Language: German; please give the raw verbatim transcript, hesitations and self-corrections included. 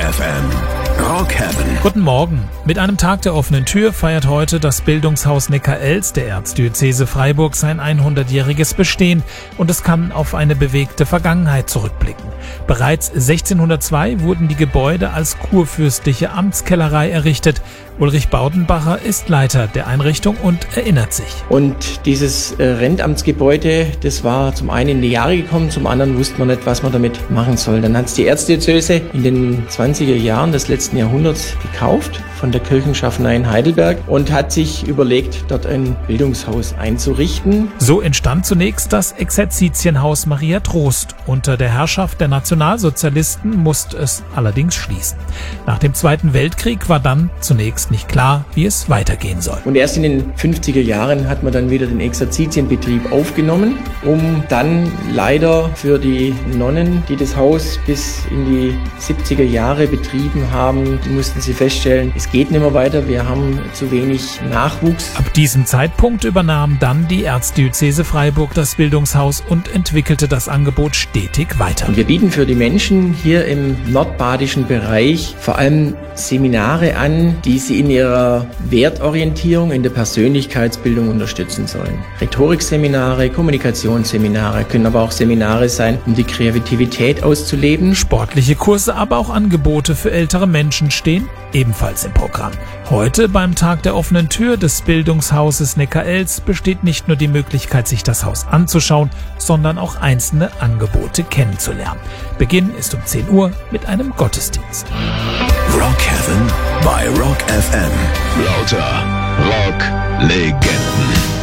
F M. Rock Heaven. Guten Morgen. Mit einem Tag der offenen Tür feiert heute das Bildungshaus Neckar-Elz der Erzdiözese Freiburg sein hundertjähriges Bestehen und es kann auf eine bewegte Vergangenheit zurückblicken. Bereits sechzehnhundertzwei wurden die Gebäude als kurfürstliche Amtskellerei errichtet. Ulrich Baudenbacher ist Leiter der Einrichtung und erinnert sich. Und dieses äh, Rentamtsgebäude, das war zum einen in die Jahre gekommen, zum anderen wusste man nicht, was man damit machen soll. Dann hat es die Erzdiözese in den zwanziger Jahren des letzten Jahrhunderts gekauft von der Kirchenschaffenei in Heidelberg und hat sich überlegt, dort ein Bildungshaus einzurichten. So entstand zunächst das Exerzitienhaus Maria Trost. Unter der Herrschaft der Nationalsozialisten musste es allerdings schließen. Nach dem Zweiten Weltkrieg war dann zunächst nicht klar, wie es weitergehen soll. Und erst in den fünfziger Jahren hat man dann wieder den Exerzitienbetrieb aufgenommen, um dann leider für die Nonnen, die das Haus bis in die siebziger Jahre betrieben haben, mussten sie feststellen, es geht nicht mehr weiter, wir haben zu wenig Nachwuchs. Ab diesem Zeitpunkt übernahm dann die Erzdiözese Freiburg das Bildungshaus und entwickelte das Angebot stetig weiter. Und wir bieten für die Menschen hier im nordbadischen Bereich vor allem Seminare an, die sie in ihrer Wertorientierung, in der Persönlichkeitsbildung unterstützen sollen. Rhetorikseminare, Kommunikationsseminare, können aber auch Seminare sein, um die Kreativität auszuleben. Sportliche Kurse, aber auch Angebote für ältere Menschen stehen ebenfalls im Programm. Heute beim Tag der offenen Tür des Bildungshauses Neckar-Elz besteht nicht nur die Möglichkeit, sich das Haus anzuschauen, sondern auch einzelne Angebote kennenzulernen. Beginn ist um zehn Uhr mit einem Gottesdienst. Rock Heaven bei Rock F M. Lauter Rock-Legenden.